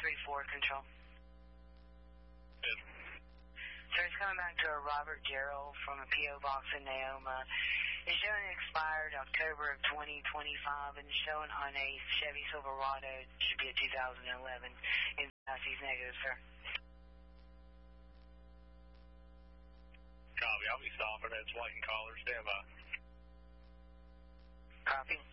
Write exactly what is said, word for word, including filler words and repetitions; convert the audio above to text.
three four, control. Good. Sir, it's coming back to a Robert Gerald from a P O box in Naoma. It's showing expired October of twenty twenty-five, and it's showing on a Chevy Silverado. It should be a two thousand eleven. And he's negative, sir. Copy. I'll be stopping. It's white and collar. Stand by. Copy.